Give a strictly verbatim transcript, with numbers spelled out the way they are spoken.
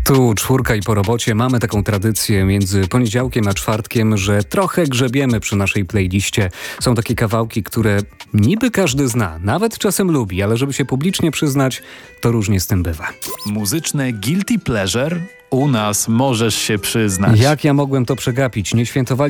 Tu czwórka i po robocie mamy taką tradycję między poniedziałkiem a czwartkiem, że trochę grzebiemy przy naszej playliście. Są takie kawałki, które niby każdy zna, nawet czasem lubi, ale żeby się publicznie przyznać, to różnie z tym bywa. Muzyczne guilty pleasure? U nas możesz się przyznać. Jak ja mogłem to przegapić? Nie świętowali